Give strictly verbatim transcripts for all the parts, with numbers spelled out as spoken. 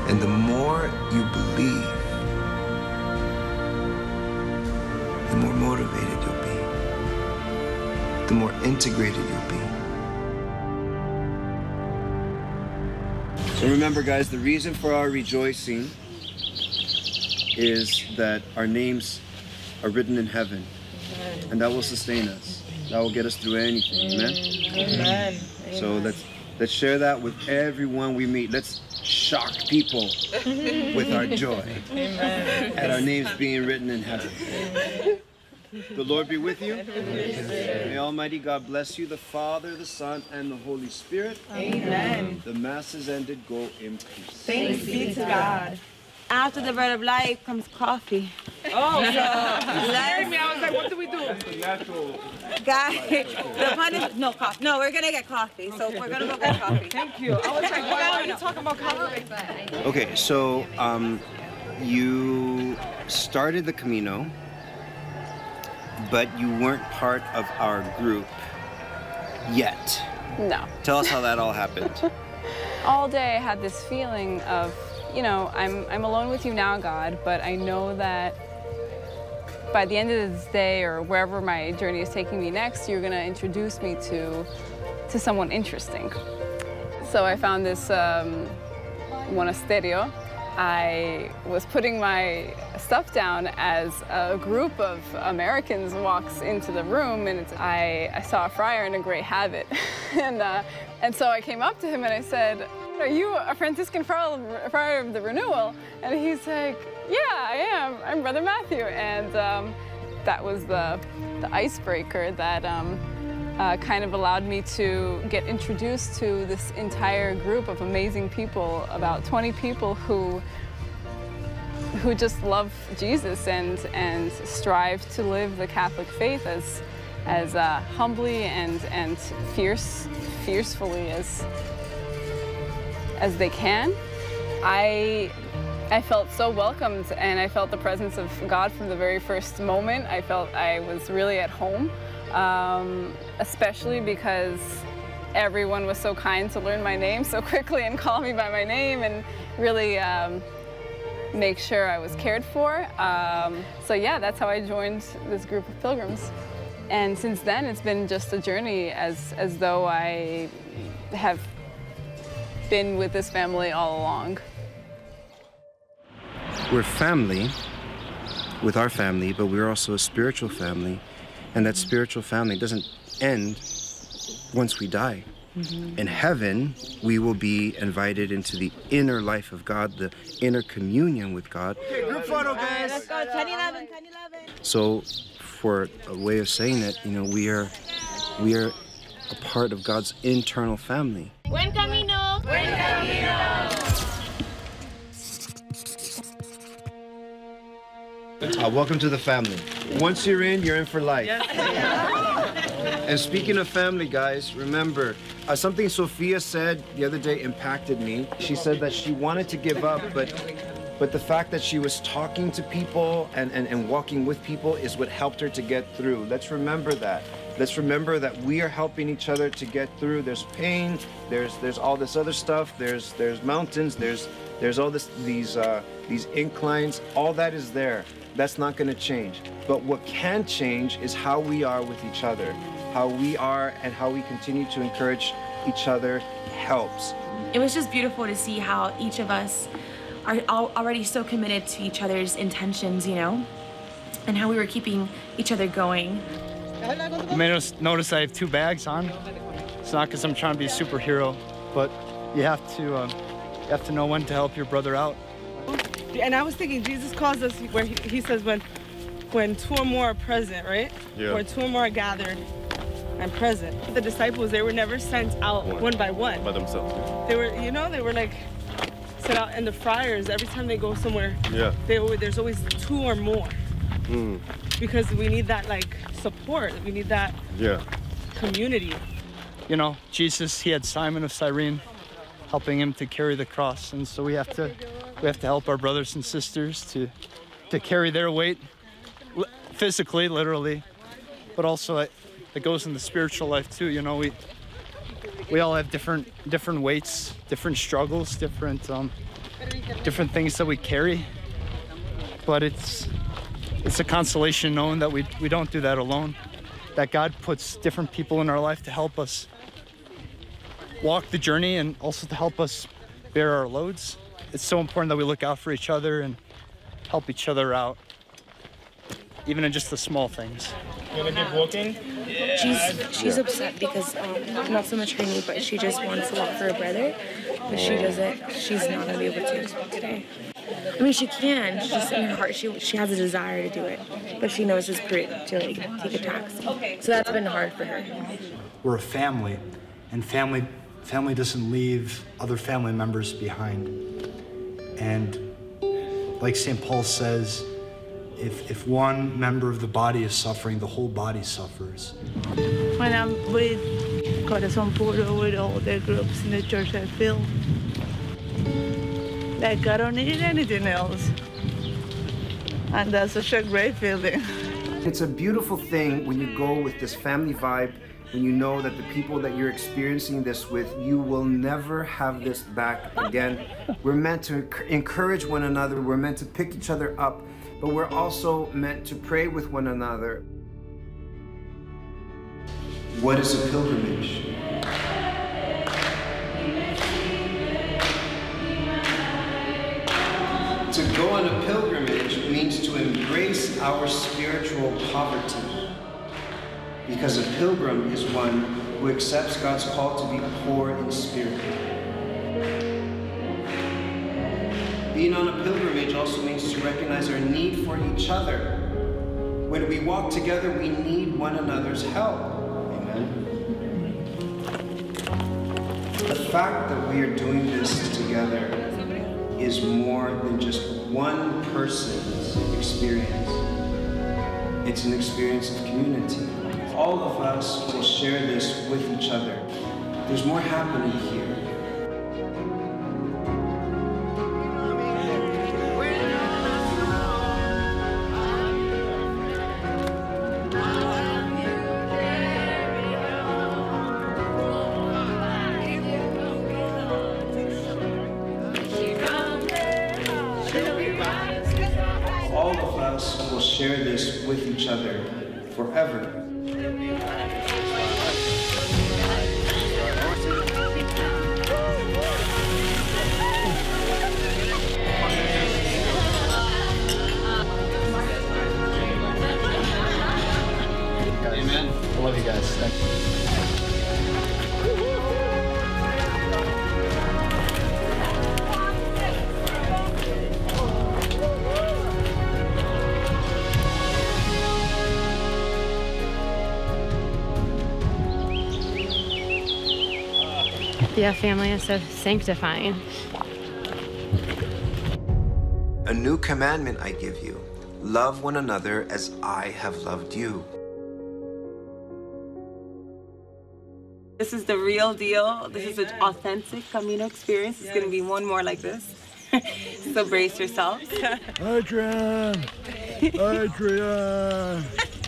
And the more you believe, the more motivated you'll be, the more integrated you'll be. So remember, guys, the reason for our rejoicing is that our names are written in heaven, and that will sustain us. That will get us through anything. Amen? Amen. So let's let's share that with everyone we meet. Let's shock people with our joy Amen. at our names being written in heaven. The Lord be with you. May Almighty God bless you, the Father, the Son, and the Holy Spirit. Amen. The Mass is ended. Go in peace. Thanks be to God. After the bread of life comes coffee. Oh, so Let me. I was like, what do we do? Guys, the punish no coffee. No, we're gonna get coffee. So we're gonna go get coffee. Thank you. I was like, why are you talking about coffee? Okay, so um, you started the Camino, but you weren't part of our group yet. No. Tell us how that all happened. All day I had this feeling of, you know, I'm, I'm alone with you now, God, but I know that by the end of this day or wherever my journey is taking me next, you're gonna introduce me to, to someone interesting. So I found this um, monasterio. I was putting my stuff down as a group of Americans walks into the room, and it's, I, I saw a friar in a gray habit. and, uh, and so I came up to him and I said, are you a Franciscan friar, friar of the Renewal? And he's like, yeah, I am. I'm Brother Matthew. And um, that was the, the icebreaker that um, uh, kind of allowed me to get introduced to this entire group of amazing people, about twenty people who who just love Jesus and, and strive to live the Catholic faith as, as uh, humbly and, and fierce, fiercefully as, as they can. I, I felt so welcomed, and I felt the presence of God from the very first moment. I felt I was really at home, um, especially because everyone was so kind to learn my name so quickly and call me by my name and really um, make sure I was cared for. Um, so yeah, that's how I joined this group of pilgrims. And since then, it's been just a journey as, as though I have been with this family all along. We're family with our family, but we're also a spiritual family. And that spiritual family doesn't end once we die. Mm-hmm. In heaven, we will be invited into the inner life of God, the inner communion with God. Okay, group photo, guys. Let's go. ten eleven, ten eleven. So, for a way of saying it, you know, we are, we are a part of God's internal family. Buen camino. Buen camino. Uh, welcome to the family. Once you're in, you're in for life. And speaking of family, guys, remember, uh, something Sophia said the other day impacted me. She said that she wanted to give up, but but the fact that she was talking to people and, and, and walking with people is what helped her to get through. Let's remember that. Let's remember that we are helping each other to get through. There's pain, there's there's all this other stuff, there's there's mountains, there's there's all this these uh, these inclines, all that is there. That's not going to change. But what can change is how we are with each other. How we are and how we continue to encourage each other helps. It was just beautiful to see how each of us are already so committed to each other's intentions, you know, and how we were keeping each other going. You may notice I have two bags on. It's not because I'm trying to be a superhero, but you have to, uh, you have to know when to help your brother out. And I was thinking, Jesus calls us where he, he says when, when two or more are present, right? Yeah. Where two or more are gathered and present. The disciples, they were never sent out one, one by one. By themselves. Yeah. They were, you know, they were like sent out. And the friars, every time they go somewhere, Yeah. they were, there's always two or more. Mm. Because we need that like support. We need that Yeah. community. You know, Jesus, he had Simon of Cyrene helping him to carry the cross, and so we have to we have to help our brothers and sisters to to carry their weight physically, literally, but also it, it goes in the spiritual life too. You know, we we all have different different weights, different struggles, different um, different things that we carry, but it's it's a consolation knowing that we, we don't do that alone, that God puts different people in our life to help us walk the journey and also to help us bear our loads. It's so important that we look out for each other and help each other out, even in just the small things. You wanna keep walking? She's she's upset because um, not so much her knee, but she just wants to walk for her brother, but she doesn't. She's not gonna be able to today. I mean, she can. She's just in her heart. She she has a desire to do it, but she knows it's prudent to like take a taxi. So that's been hard for her. We're a family, and family family doesn't leave other family members behind. And like Saint Paul says, if if one member of the body is suffering, the whole body suffers. When I'm with Corazon Puro, with all the groups in the church, I feel like I don't need anything else. And that's such a great feeling. It's a beautiful thing when you go with this family vibe, when you know that the people that you're experiencing this with, you will never have this back again. We're meant to encourage one another. We're meant to pick each other up, but we're also meant to pray with one another. What is a pilgrimage? To go on a pilgrimage means to embrace our spiritual poverty. Because a pilgrim is one who accepts God's call to be poor in spirit. Being on a pilgrimage also means to recognize our need for each other. When we walk together, we need one another's help. Amen. The fact that we are doing this together is more than just one person's experience. It's an experience of community. All of us will share this with each other. There's more happening here. All of us will share this with each other forever. Amen. I love you guys. Thank you. Yeah, family is so sanctifying. A new commandment I give you. Love one another as I have loved you. This is the real deal. This is an authentic Camino experience. It's going to be one more like this. So brace yourselves. Adrian! Adrian!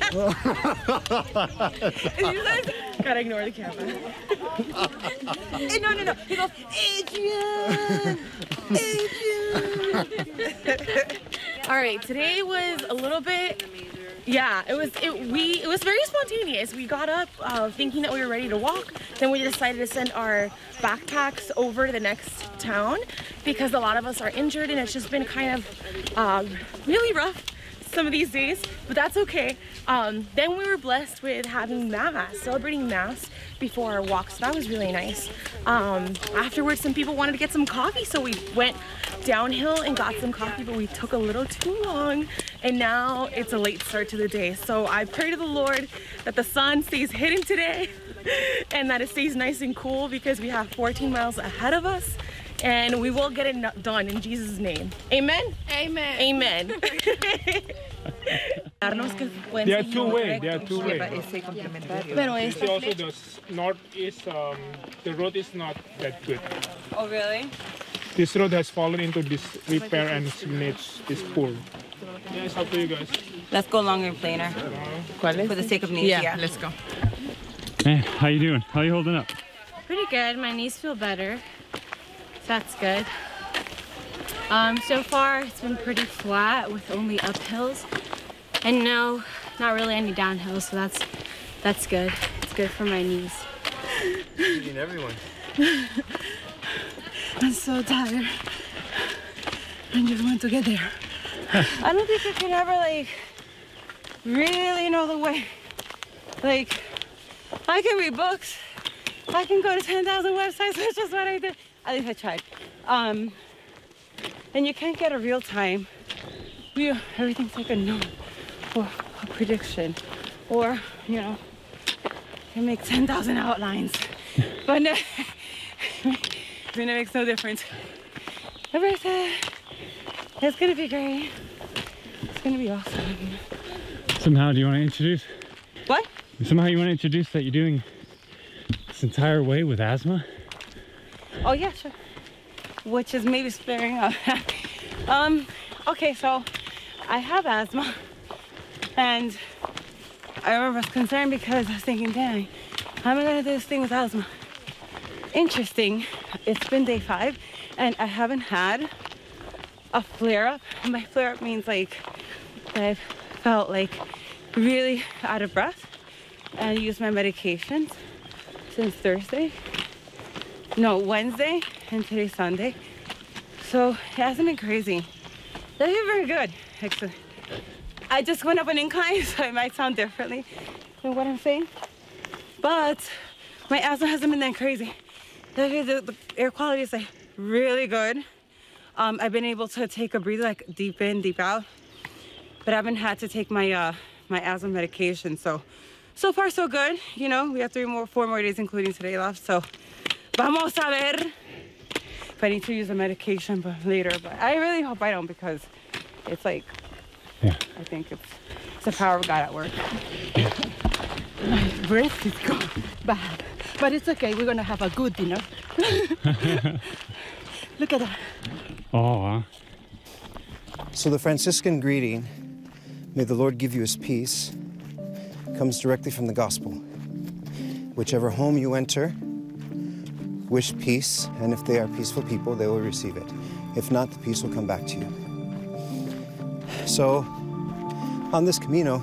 Gotta ignore the camera. No, no, no. He goes, Adrian! Adrian! All right, today was a little bit, yeah, it was it we it was very spontaneous. We got up uh, thinking that we were ready to walk. Then we decided to send our backpacks over to the next town because a lot of us are injured and it's just been kind of um, really rough some of these days, but that's okay. Um, then we were blessed with having Mass, celebrating Mass before our walk, so that was really nice. Um, afterwards, some people wanted to get some coffee, so we went downhill and got some coffee, but we took a little too long, and now it's a late start to the day. So I pray to the Lord that the sun stays hidden today and that it stays nice and cool because we have fourteen miles ahead of us, and we will get it done in Jesus' name. Amen? Amen. Amen. There are two ways. There are two ways. You see also the north is um, the road is not that good. Oh really? This road has fallen into this repair and signage is poor. Yeah, it's up to you guys. Let's go longer and plainer. For the sake of nature. Yeah, Yeah, let's go. Hey, how you doing? How you holding up? Pretty good. My knees feel better. So that's good. Um, so far, it's been pretty flat with only uphills, and no, not really any downhills. So that's that's good. It's good for my knees. Eating everyone. I'm so tired. I just want to get there. I don't think you can ever like really know the way. Like, I can read books. I can go to ten thousand websites, which is what I did. At least I tried. Um, and you can't get a real time view. Everything's like a known or a prediction. Or, you know, you can make ten thousand outlines. But no, it makes no difference. Everybody said, it's gonna be great. It's gonna be awesome. Somehow, do you want to introduce? What? Somehow you want to introduce that you're doing this entire way with asthma? Oh yeah, sure. Which is maybe flaring up. um, okay, so I have asthma, and I remember I was concerned because I was thinking, dang, how am I gonna do this thing with asthma? Interesting, it's been day five, and I haven't had a flare-up. My flare-up means like that I've felt like really out of breath, and I used my medications since Thursday. No, Wednesday, and today's Sunday. So it hasn't been crazy. That's been very good, actually. I just went up an incline, so it might sound differently than what I'm saying. But my asthma hasn't been that crazy. The, the, the air quality is like really good. Um, I've been able to take a breather, like deep in, deep out. But I haven't had to take my uh, my asthma medication. So, so far so good. You know, we have three more, four more days, including today left. So, vamos a ver if I need to use the medication, but later. But I really hope I don't, because it's like, yeah. I think it's, it's the power of God at work. My breath is gone bad, but it's okay. We're gonna have a good dinner. Look at that. Oh. So the Franciscan greeting, may the Lord give you his peace, comes directly from the gospel. Whichever home you enter, wish peace, and if they are peaceful people, they will receive it. If not, the peace will come back to you. So, on this Camino,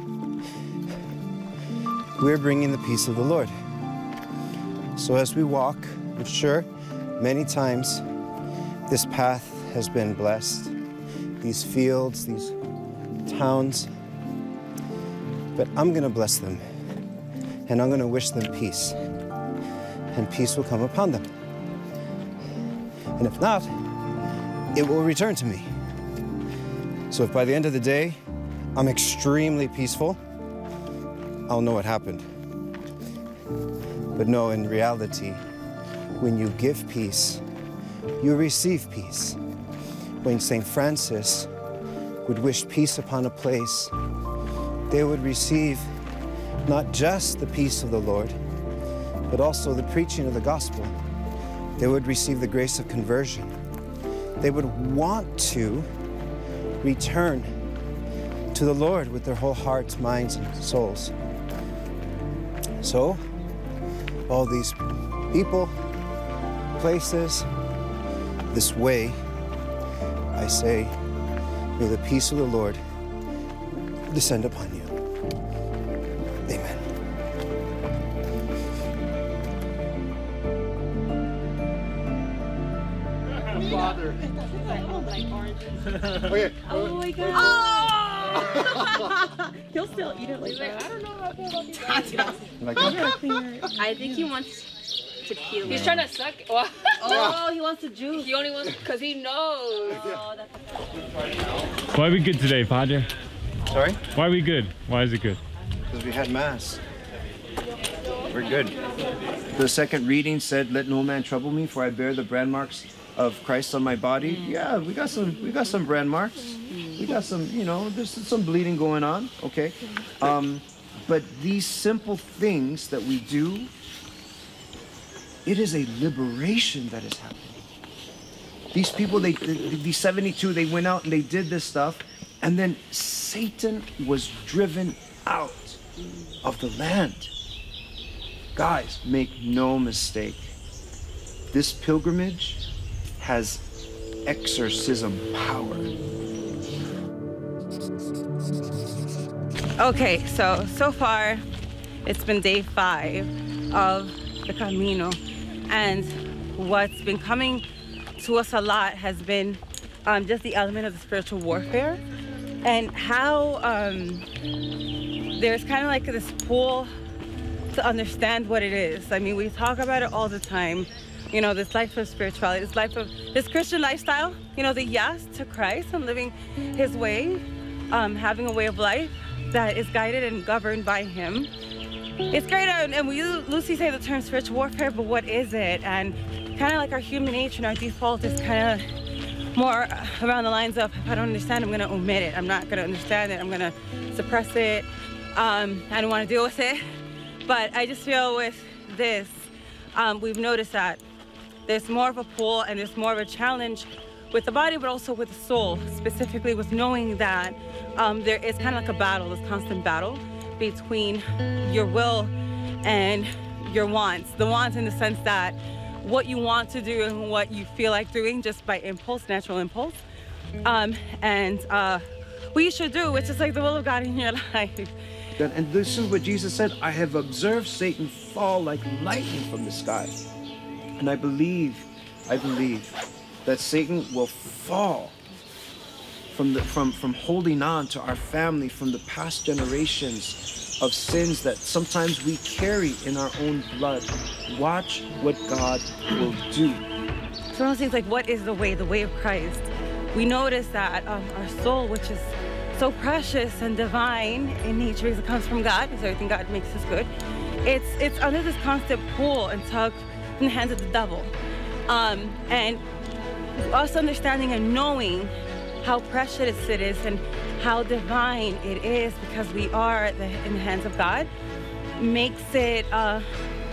we're bringing the peace of the Lord. So as we walk, I'm sure many times this path has been blessed, these fields, these towns, but I'm gonna bless them, and I'm gonna wish them peace, and peace will come upon them. And if not, it will return to me. So if by the end of the day, I'm extremely peaceful, I'll know what happened. But no, in reality, when you give peace, you receive peace. When Saint Francis would wish peace upon a place, they would receive not just the peace of the Lord, but also the preaching of the gospel. They would receive the grace of conversion. They would want to return to the Lord with their whole hearts, minds, and souls. So, all these people, places, this way, I say, may the peace of the Lord descend upon you. Amen. Father. Okay. Oh my God. Oh! He'll still eat it like that. I don't know how I feel about these. Like I think he wants to peel He's it. trying to suck. Oh, Oh, he wants the juice. he only wants because he knows. Oh, that's Why are we good today, Padre? Sorry? Why are we good? Why is it good? Because we had Mass. We're good. The second reading said, "Let no man trouble me, for I bear the brand marks of Christ on my body." Yeah, we got some. We got some brand marks. We got some. You know, there's some bleeding going on. Okay, um, but these simple things that we do, it is a liberation that is happening. These people, they, these seventy-two, they went out and they did this stuff, and then Satan was driven out of the land. Guys, make no mistake. This pilgrimage has exorcism power. Okay, so, so far, it's been day five of the Camino. And what's been coming to us a lot has been um, just the element of the spiritual warfare and how um, there's kind of like this pull to understand what it is. I mean, we talk about it all the time. You know, this life of spirituality, this life of, this Christian lifestyle, you know, the yes to Christ and living his way, um, having a way of life that is guided and governed by him. It's great, and we loosely say the term spiritual warfare, but what is it? And kind of like our human nature and our default is kind of more around the lines of, if I don't understand, I'm going to omit it. I'm not going to understand it. I'm going to suppress it. Um, I don't want to deal with it. But I just feel with this, um, we've noticed that there's more of a pull and there's more of a challenge with the body, but also with the soul, specifically with knowing that um, there is kind of like a battle, this constant battle between your will and your wants. The wants in the sense that what you want to do and what you feel like doing just by impulse, natural impulse. Um, and uh, what you should do, which is like the will of God in your life. And this is what Jesus said, I have observed Satan fall like lightning from the sky. And I believe, I believe that Satan will fall from, the, from, from holding on to our family, from the past generations of sins that sometimes we carry in our own blood. Watch what God will do. So one things like, what is the way, the way of Christ? We notice that um, our soul, which is so precious and divine in nature because it comes from God, because everything God makes is good, it's, it's under this constant pull and tug in the hands of the devil. Um, and us understanding and knowing how precious it is and how divine it is because we are the, in the hands of God makes it uh,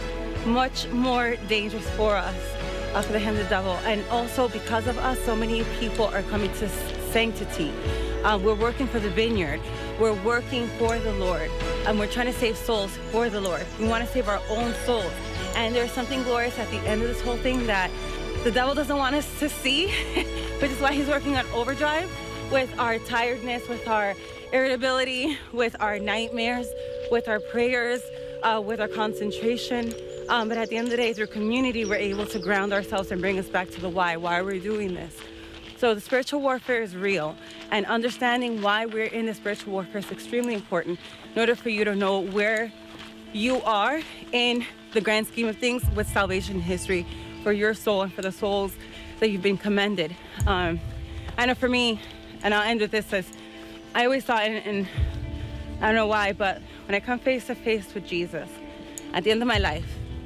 much more dangerous for us, uh, for the hands of the devil. And also because of us, so many people are coming to sanctity. Uh, we're working for the vineyard. We're working for the Lord. And we're trying to save souls for the Lord. We want to save our own souls. And there's something glorious at the end of this whole thing that the devil doesn't want us to see, which is why he's working on overdrive with our tiredness, with our irritability, with our nightmares, with our prayers, uh, with our concentration. Um, but at the end of the day, through community, we're able to ground ourselves and bring us back to the why. Why are we doing this? So the spiritual warfare is real, and understanding why we're in the spiritual warfare is extremely important in order for you to know where you are in the grand scheme of things with salvation history for your soul and for the souls that you've been commended. Um, I know for me, and I'll end with this, as I always thought, and, and I don't know why, but when I come face to face with Jesus at the end of my life,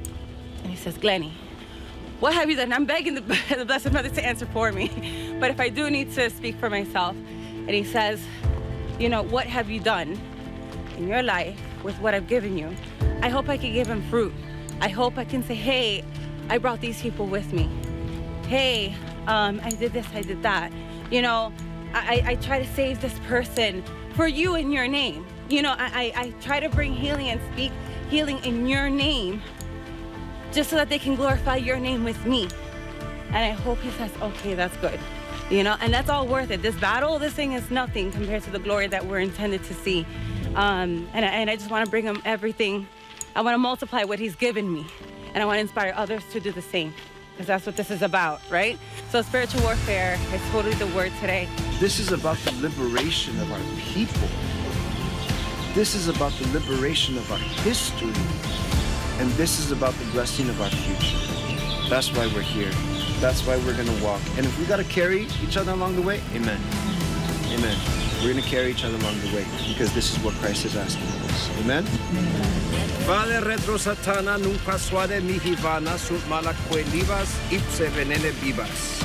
and he says, Glennie, what have you done? I'm begging the, the Blessed Mother to answer for me. But if I do need to speak for myself, and he says, you know, what have you done in your life with what I've given you? I hope I can give him fruit. I hope I can say, hey, I brought these people with me. Hey, um, I did this, I did that. You know, I, I try to save this person for you in your name. You know, I, I, I try to bring healing and speak healing in your name just so that they can glorify your name with me. And I hope he says, okay, that's good. You know, and that's all worth it. This battle, this thing is nothing compared to the glory that we're intended to see. Um, and, I, and I just want to bring him everything. I want to multiply what he's given me. And I want to inspire others to do the same. Because that's what this is about, right? So spiritual warfare is totally the word today. This is about the liberation of our people. This is about the liberation of our history. And this is about the blessing of our future. That's why we're here. That's why we're gonna walk. And if we gotta carry each other along the way, amen. Amen. We're gonna carry each other along the way because this is what Christ is asking of us. Amen? Vale retro satana nunca suade mihivana sunt malaquelivas ipse venene vivas.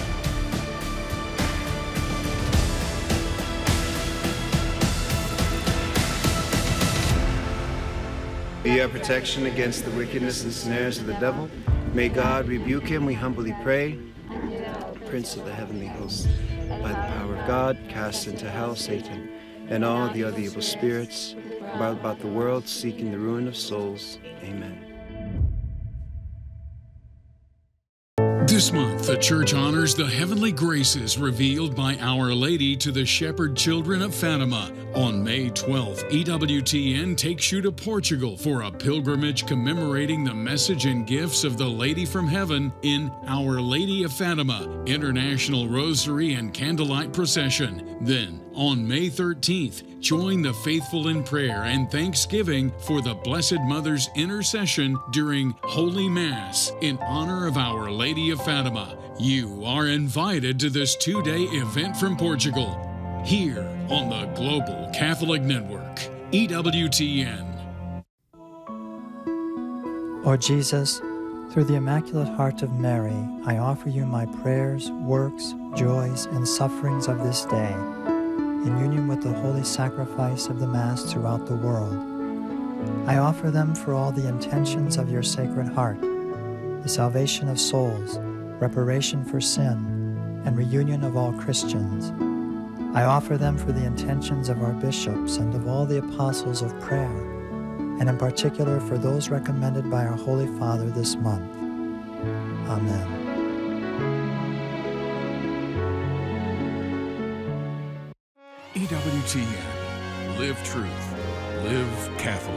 Be our protection against the wickedness and snares of the devil. May God rebuke him, we humbly pray. Prince of the heavenly hosts, by the power of God, cast into hell Satan and all the other evil spirits about the world seeking the ruin of souls. Amen. This month, the church honors the heavenly graces revealed by Our Lady to the shepherd children of Fatima. On May twelfth, E W T N takes you to Portugal for a pilgrimage commemorating the message and gifts of the Lady from Heaven in Our Lady of Fatima, International Rosary and Candlelight Procession. Then, on May thirteenth, join the faithful in prayer and thanksgiving for the Blessed Mother's intercession during Holy Mass in honor of Our Lady of Fatima. You are invited to this two-day event from Portugal, here on the Global Catholic Network, E W T N. Lord Jesus, through the Immaculate Heart of Mary, I offer you my prayers, works, joys, and sufferings of this day, in union with the holy sacrifice of the Mass throughout the world. I offer them for all the intentions of your Sacred Heart, the salvation of souls, reparation for sin, and reunion of all Christians. I offer them for the intentions of our bishops and of all the apostles of prayer, and in particular for those recommended by our Holy Father this month. Amen. E W T N. Live truth. Live Catholic.